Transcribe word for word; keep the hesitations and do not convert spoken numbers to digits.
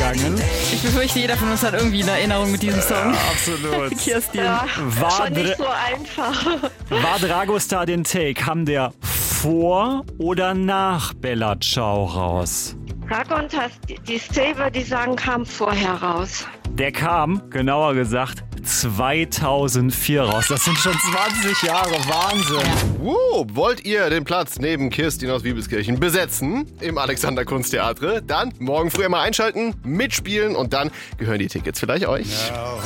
gegangen. Ich befürchte, jeder von uns hat irgendwie eine Erinnerung mit diesem Song. Ja, absolut. Kirstin. Ja, War, schon nicht Dra- so einfach. war Dragostar den Take? Kam der vor oder nach Bella Ciao raus? Dragontas, die, die Stay, würde ich sagen, kam vorher raus. Der kam, genauer gesagt, zweitausendvier raus. Das sind schon zwanzig Jahre. Wahnsinn. Uh, wollt ihr den Platz neben Kirstin aus Wiebelskirchen besetzen im Alexander Kunsttheater? Dann morgen früh mal einschalten, mitspielen und dann gehören die Tickets vielleicht euch. Now